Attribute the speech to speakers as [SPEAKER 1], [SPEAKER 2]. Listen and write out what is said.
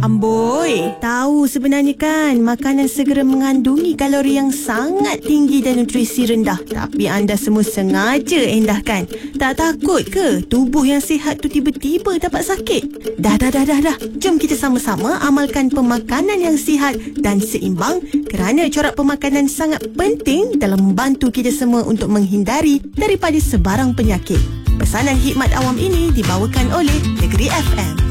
[SPEAKER 1] Amboi, tahu sebenarnya kan makanan segera mengandungi kalori yang sangat tinggi dan nutrisi rendah. Tapi anda semua sengaja endahkan. Tak takut ke tubuh yang sihat tu tiba-tiba dapat sakit? Dah. Jom kita sama-sama amalkan pemakanan yang sihat dan seimbang, kerana corak pemakanan sangat penting dalam membantu kita semua untuk menghindari daripada sebarang penyakit. Pesanan Hikmat Awam ini dibawakan oleh Negeri FM.